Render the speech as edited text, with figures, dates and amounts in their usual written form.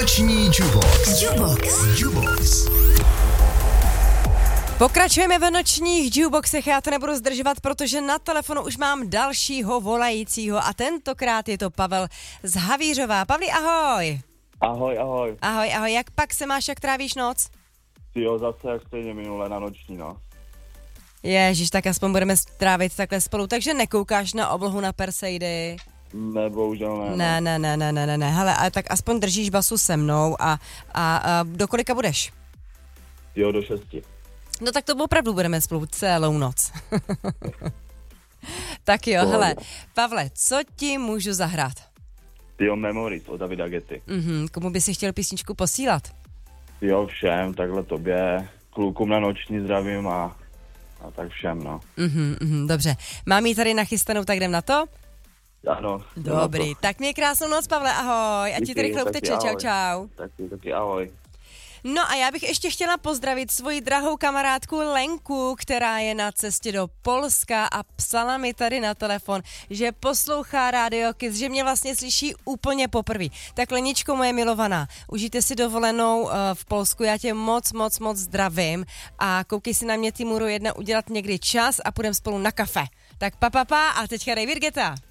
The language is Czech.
Noční Jubox. Pokračujeme v nočních Juboxech, já to nebudu zdržovat, protože na telefonu už mám dalšího volajícího a tentokrát je to Pavel z Havířova. Pavli, ahoj. Ahoj. Ahoj, jak pak se máš, jak trávíš noc? Jo, zase jak stejně minule na noční, no. Ježíš, tak aspoň budeme trávit takhle spolu, takže nekoukáš na oblohu na Perseidy? Ne, bohužel ne. Ne. Hele, ale tak aspoň držíš basu se mnou a do kolika budeš? Jo, do 6. No tak to opravdu budeme spolu celou noc. Tak jo, Pohodě. hele, Pavle, co ti můžu zahrát? Jo, Memories od Davida Getty. Komu by si chtěl písničku posílat? Jo, všem, takhle tobě, klukům na noční zdravím a tak všem, no. Dobře, mám ji tady nachystanou, tak jdem na to? Ano. Dobrý, tak měj krásnou noc, Pavle, ahoj, ať ti tady rychle uteče, čau. Taky ahoj. No a já bych ještě chtěla pozdravit svoji drahou kamarádku Lenku, která je na cestě do Polska a psala mi tady na telefon, že poslouchá Radio Kiss, že mě vlastně slyší úplně poprvé. Tak Leničko moje milovaná, užijte si dovolenou v Polsku, já tě moc zdravím a koukej si na mě Timuru 1 udělat někdy čas a půjdem spolu na kafe. Tak pa a teďka dej Virgeta.